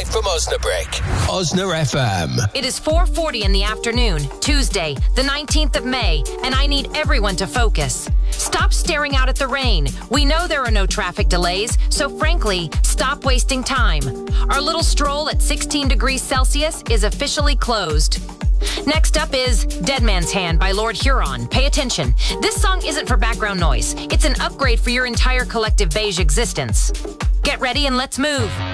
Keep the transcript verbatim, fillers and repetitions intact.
from Osnabrück. Osna F M. It is four forty in the afternoon, Tuesday, the nineteenth of May, and I need everyone to focus. Stop staring out at the rain. We know there are no traffic delays, so frankly, stop wasting time. Our little stroll at sixteen degrees Celsius is officially closed. Next up is Dead Man's Hand by Lord Huron. Pay attention. This song isn't for background noise. It's an upgrade for your entire collective beige existence. Get ready and let's move.